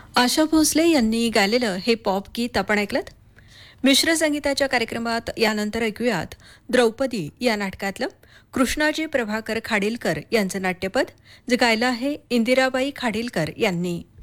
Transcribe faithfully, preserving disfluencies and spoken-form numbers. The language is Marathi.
आशा भोसले यांनी गायलेलं हे पॉप गीत आपण ऐकलत. मिश्र संगीताच्या कार्यक्रमात यानंतर ऐकूयात द्रौपदी या नाटकातलं कृष्णाजी प्रभाकर खाडीलकर यांचं नाट्यपद, जे गायलं आहे इंदिराबाई खाडीलकर यांनी.